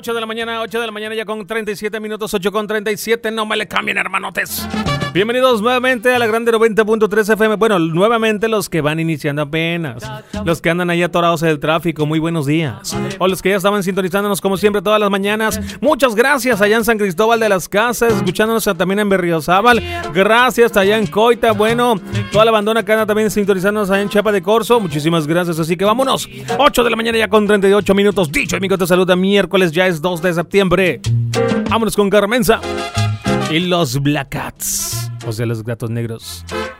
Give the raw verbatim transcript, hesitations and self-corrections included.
ocho de la mañana, ocho de la mañana ya con treinta y siete minutos, ocho con treinta y siete, no me le cambien, hermanotes. Bienvenidos nuevamente a la Grande noventa punto tres F M. Bueno, nuevamente los que van iniciando apenas, los que andan ahí atorados en el tráfico, muy buenos días. O los que ya estaban sintonizándonos como siempre todas las mañanas, muchas gracias allá en San Cristóbal de las Casas, escuchándonos también en Berriozábal. Gracias allá en Coita, bueno, toda la bandona que anda también sintonizándonos allá en Chiapa de Corzo, muchísimas gracias. Así que vámonos, ocho de la mañana ya con treinta y ocho minutos. Dicho amigo, te saluda, miércoles ya es dos de septiembre. Vámonos con Carmenza y los Black Cats, o sea, los gatos negros.